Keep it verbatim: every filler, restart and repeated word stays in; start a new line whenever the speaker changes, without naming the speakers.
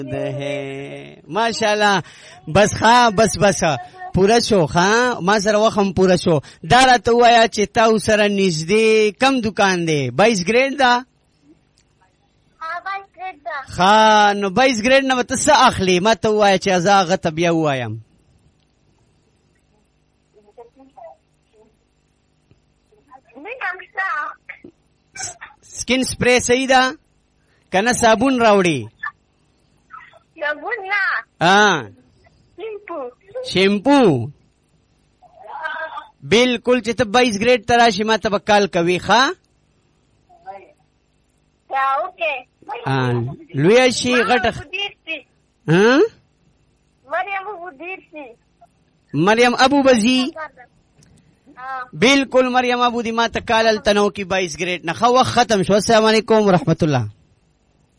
ده ماشاءالله. بس ښا بس بس پورا شو ښا ما سره وخم پورا شو. دا راته وایا چې تاسو سره نږدې کم دکان دی؟ بایس ګریډ دا ښا نو بایس ګریډ نه ته څه اخلي؟ ما ته وایا چې زه هغه ته بیا ووایم. سکین سپری صحیح ده کنه صابون راوړي؟
صابون نه
ها
شیمپو
شیمپو بالکل. چې ته بایس ګریډ ته راشي ما ته به کال کوي ښا. لویه شي غټه ها
مریم ابو دیرسی
مریم ابو بزی بالکل مریم ابو دی ما ته کال التنو کی بایس ګریډ نه. خو وخت ختم شو. السلام علیکم ورحمت الله.